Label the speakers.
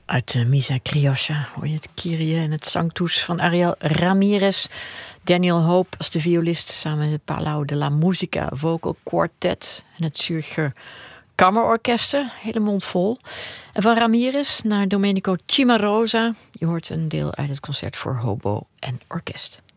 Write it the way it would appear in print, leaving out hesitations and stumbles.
Speaker 1: Uit Misa Criolla hoor je het Kyrie en het Sanctus van Ariel Ramirez. Daniel Hope als de violist samen met het Palau de la Musica Vocal Quartet en het Zürcher Kammerorkesten. Hele mond vol. En van Ramirez naar Domenico Cimarosa. Je hoort een deel uit het concert voor hobo en orkest.